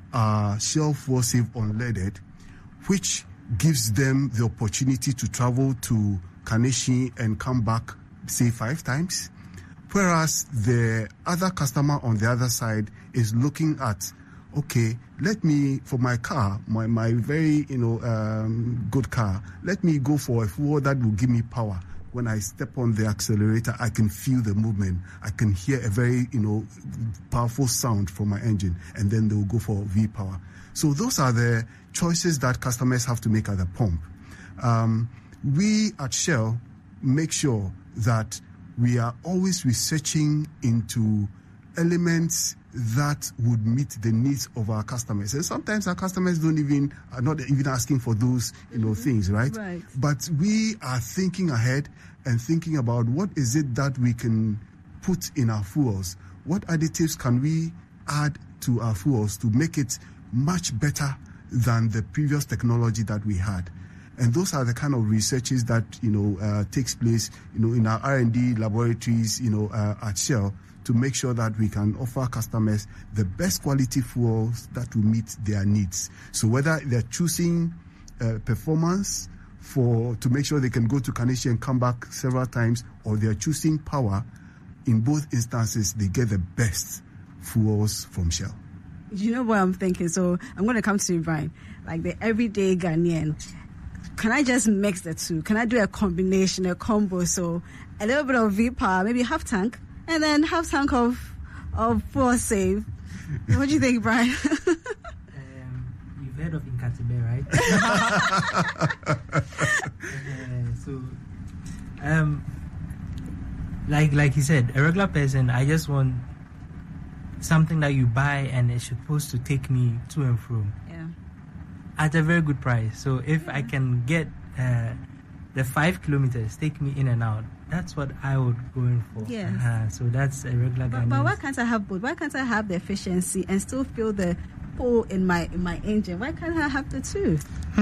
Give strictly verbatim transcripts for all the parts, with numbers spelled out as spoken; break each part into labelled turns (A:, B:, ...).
A: are Shell Fuel Save Unleaded, which gives them the opportunity to travel to Kaneshie and come back, say, five times. Whereas the other customer on the other side is looking at, okay, let me, for my car, my, my very, you know, um, good car, let me go for a fuel that will give me power. When I step on the accelerator, I can feel the movement. I can hear a very, you know, powerful sound from my engine, and then they will go for V-Power. So those are the choices that customers have to make at the pump. Um, we at Shell make sure that we are always researching into elements that would meet the needs of our customers. And sometimes our customers don't even, are not even asking for those, you know, mm-hmm. things, right?
B: Right?
A: But we are thinking ahead and thinking about what is it that we can put in our fuels? What additives can we add to our fuels to make it much better than the previous technology that we had? And those are the kind of researches that, you know, uh, takes place, you know, in our R and D laboratories, you know, uh, at Shell, to make sure that we can offer customers the best quality fuels that will meet their needs. So whether they're choosing uh, performance for to make sure they can go to Kaneshie and come back several times, or they're choosing power, in both instances, they get the best fuels from Shell.
B: You know what I'm thinking? So I'm going to come to you, Brian. Like the everyday Ghanaian, can I just mix the two? Can I do a combination, a combo? So a little bit of V-Power, maybe half tank, and then half tank of of Fuel Save. What do you think, Brian?
C: um, you've heard of Incatibe, right? uh, so, um, like like he said, a regular person, I just want something that you buy and it's supposed to take me to and fro.
B: Yeah.
C: At a very good price. So if yeah. I can get uh, the five kilometers, take me in and out, that's what I would go in for.
B: Yes.
C: Uh, so that's a regular.
B: But, but why can't I have both? Why can't I have the efficiency and still feel the pull in my in my engine? Why can't I have the two?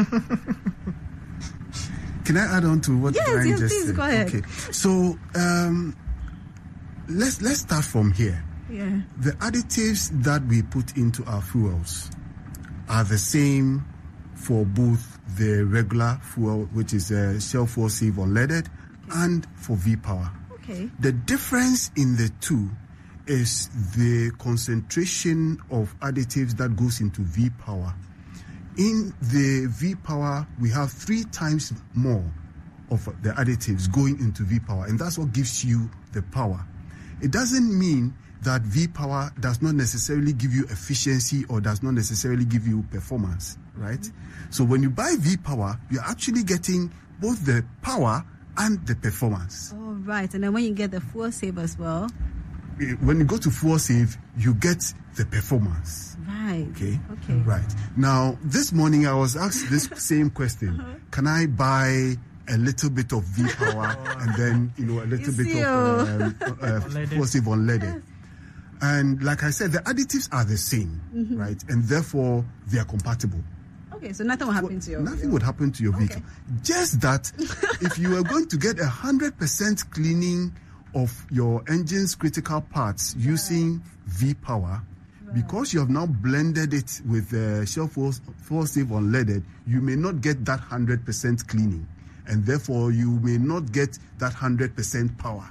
A: Can I add on to what
B: yes,
A: Brian
B: yes,
A: just
B: please,
A: said?
B: Go ahead.
A: Okay. So um, let's let's start from here.
B: Yeah.
A: The additives that we put into our fuels are the same for both the regular fuel, which is uh, Shell Fuel Save Unleaded, okay. and for V-Power.
B: Okay.
A: The difference in the two is the concentration of additives that goes into V-Power. In the V-Power, we have three times more of the additives going into V-Power, and that's what gives you the power. It doesn't mean that V-Power does not necessarily give you efficiency or does not necessarily give you performance, right? Mm-hmm. So when you buy V-Power, you're actually getting both the power and the performance.
B: Oh, right. And then when you get the Fuel Save as well?
A: When you go to Fuel Save, you get the performance.
B: Right.
A: Okay?
B: Okay.
A: Right. Now, this morning I was asked this same question. Uh-huh. Can I buy a little bit of V-Power and then, you know, a little you bit of um, uh, Fuel Save Unleaded? Yes. And like I said, the additives are the same, mm-hmm. right? And therefore, they are compatible.
B: Okay, so nothing will happen to your
A: Nothing
B: vehicle.
A: would happen to your okay. vehicle. Just that if you are going to get one hundred percent cleaning of your engine's critical parts right. using V-Power, right. because you have now blended it with uh, Shell Fuel Save Unleaded, you may not get that one hundred percent cleaning. And therefore, you may not get that one hundred percent power.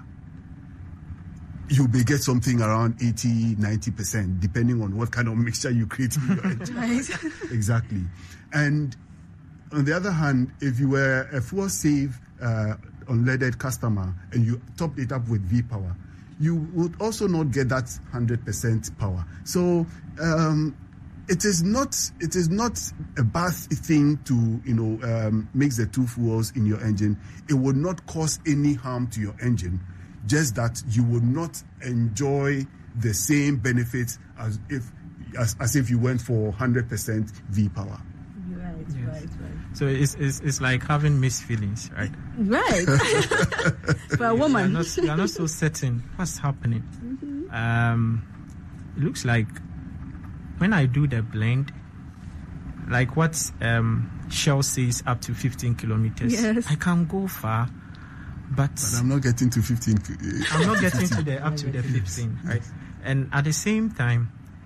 A: You may get something around eighty, ninety percent, depending on what kind of mixture you create in your engine.
B: Right.
A: Exactly. And on the other hand, if you were a Fuel Save uh, unleaded customer and you topped it up with V-Power, you would also not get that one hundred percent power. So um, it is not it is not a bad thing to you know um, mix the two fuels in your engine. It would not cause any harm to your engine. Just that you would not enjoy the same benefits as if as, as if you went for one hundred percent V-Power.
B: Right, yes. right, right.
D: So it's, it's it's like having mixed feelings, right?
B: Right. For a woman.
D: You're not, you're not so certain what's happening. Mm-hmm. Um, it looks like when I do the blend, like what um, Shell says up to fifteen kilometers,
B: yes.
D: I can go far. But,
A: but I'm not getting to fifteen.
D: I'm not getting to the up to the fifteen, right? And at the same time,